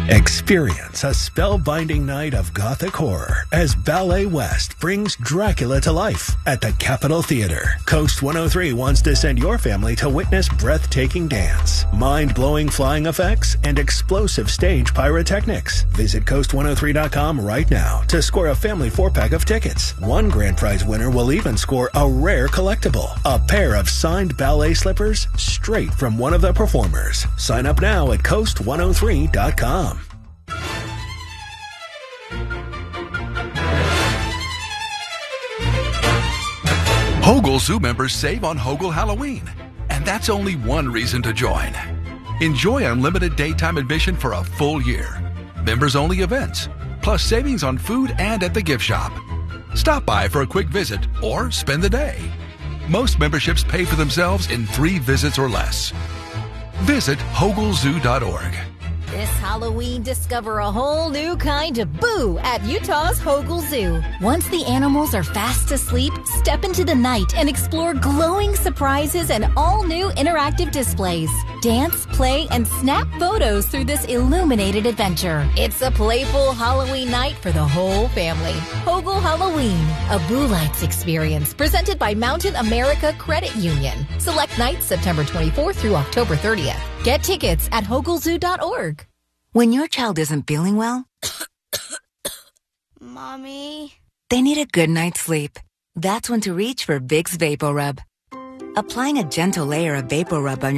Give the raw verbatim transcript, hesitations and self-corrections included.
Experience a spellbinding night of gothic horror as Ballet West brings Dracula to life at the Capitol Theater. Coast one oh three wants to send your family to witness breathtaking dance, mind-blowing flying effects, and explosive stage pyrotechnics. Visit coast one oh three dot com right now to score a family four-pack of tickets. One grand prize winner will even score a rare collectible, a pair of signed ballet slippers straight from one of the performers. Sign up now at coast one oh three dot com. Hogle Zoo members save on Hogle Halloween, and that's only one reason to join. Enjoy unlimited daytime admission for a full year, members-only events, plus savings on food and at the gift shop. Stop by for a quick visit or spend the day. Most memberships pay for themselves in three visits or less. Visit hogle zoo dot org. This Halloween, discover a whole new kind of boo at Utah's Hogle Zoo. Once the animals are fast asleep, step into the night and explore glowing surprises and all-new interactive displays. Dance, play, and snap photos through this illuminated adventure. It's a playful Halloween night for the whole family. Hogle Halloween, a Boo Lights experience presented by Mountain America Credit Union. Select nights September twenty-fourth through October thirtieth. Get tickets at hogle zoo dot org. When your child isn't feeling well, Mommy, they need a good night's sleep. That's when to reach for Vicks VapoRub. Applying a gentle layer of VapoRub on